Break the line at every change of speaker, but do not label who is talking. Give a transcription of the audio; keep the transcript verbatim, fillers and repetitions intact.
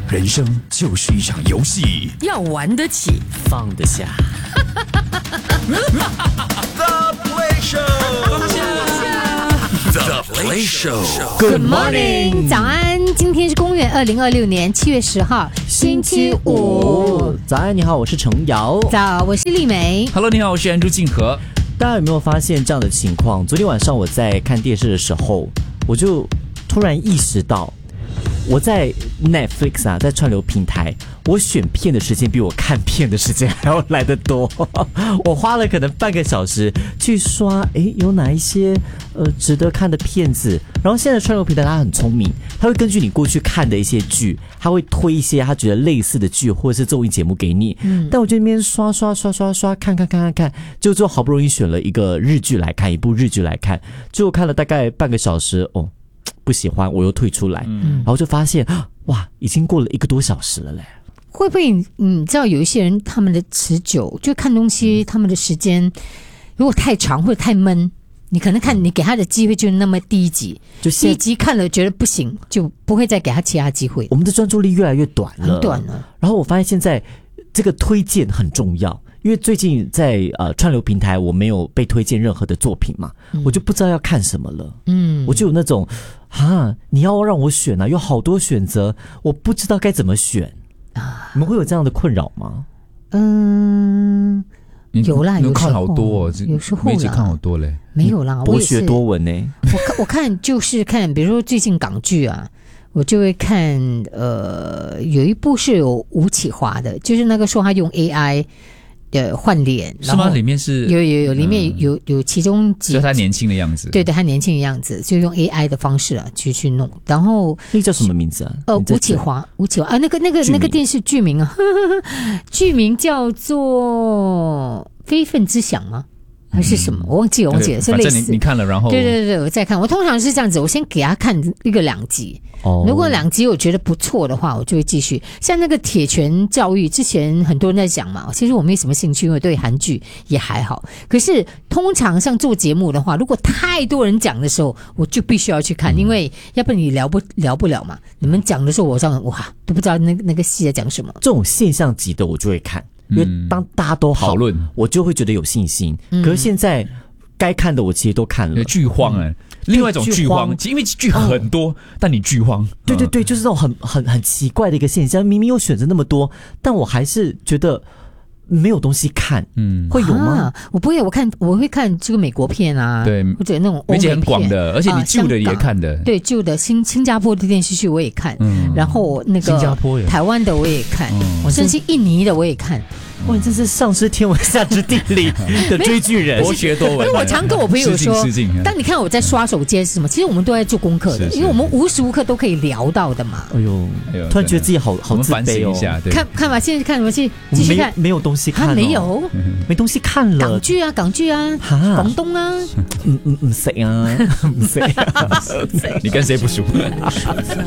人生就是一场游戏，
要玩得起，
放得下。
The Play Show，The Play Show。Good
morning， 早安！今天是公元二零二六年七月十号，星期五。
早安，你好，我是程瑶。
早，我是丽梅。
Hello， 你好，我是安朱静和。
大家有没有发现这样的情况？昨天晚上我在看电视的时候，我就突然意识到，我在 Netflix 啊，在串流平台，我选片的时间比我看片的时间还要来得多。我花了可能半个小时去刷，诶，有哪一些呃值得看的片子。然后现在串流平台它很聪明，它会根据你过去看的一些剧，它会推一些它觉得类似的剧或者是综艺节目给你。嗯，但我这边刷刷刷刷刷看看看看看，就最后好不容易选了一个日剧来看，一部日剧来看，结果看了大概半个小时，哦。不喜欢，我又退出来，嗯、然后就发现哇，已经过了一个多小时了嘞。
会不会你知道有一些人他们的持久，就看东西，他们的时间如果太长或者太闷，你可能看你给他的机会就那么第一集，就第一集看了觉得不行，就不会再给他其他机会。
我们的专注力越来越短了，
很短了。
然后我发现现在这个推荐很重要。因为最近在呃串流平台我没有被推荐任何的作品嘛，嗯、我就不知道要看什么了。嗯，我就有那种啊，你要让我选啊，有好多选择，我不知道该怎么选啊。你们会有这样的困扰吗？
嗯，有啦，
有看好多哦，
有时候
每集看好多嘞，
没有啦，
博学多闻呢、欸。
我看我看就是看，比如说最近港剧啊。我就会看，呃，有一部是有吴启华的，就是那个说他用 A I 的换脸，
是吗？里面是
有有有，里面有、嗯、有其中几，
就他年轻的样子，
对对，他年轻的样子，就用 A I 的方式啊去去弄，然后
那叫什么名字啊？
呃，吴启华，吴启华啊，那个那个那个电视剧名啊，呵呵剧名叫做《非分之想》吗？还是什么？我忘记，我忘记了，是类似。
反正 你, 你看了，然后
对对对，我再看。我通常是这样子，我先给他看一个两集。哦，如果两集我觉得不错的话，我就会继续。像那个铁拳教育，之前很多人在讲嘛，其实我没什么兴趣，因为对韩剧也还好。可是通常像做节目的话，如果太多人讲的时候，我就必须要去看，嗯、因为要不然你聊不聊不了嘛。你们讲的时候，我上哇都不知道那那个戏在讲什么。
这种现象级的我就会看。因为当大家都好
讨论，
我就会觉得有信心。嗯、可是现在该看的我其实都看了，
剧荒哎、欸，嗯、另外一种剧荒，因为剧很多，哦、但你剧荒。
对对对，就是这种很很很奇怪的一个现象。明明有选择那么多，但我还是觉得没有东西看。嗯，会有吗？
啊、我不会，我看我会看这个美国片啊，
对，
或者那种欧美片，
很广的，而且你旧的也看的，
呃、对，旧的新新加坡的电视剧我也看，嗯、然后那个
新加坡
台湾的我也看，嗯、甚至印尼的我也看。
哇，你真是上知天文下知地理的追剧人，
博学多闻。
因为我常跟我朋友说，当你看我在刷手机是什么，其实我们都在做功课的，因为我们无时无刻都可以聊到的嘛。
哎呦，突然觉得自己好好自卑哦。
看看吧，现在看什么戏？继续看，
没有东西看，
没有，
没东西看了。
港剧啊，港剧啊，广东啊，
嗯嗯嗯，谁啊？谁啊？
你跟谁不熟？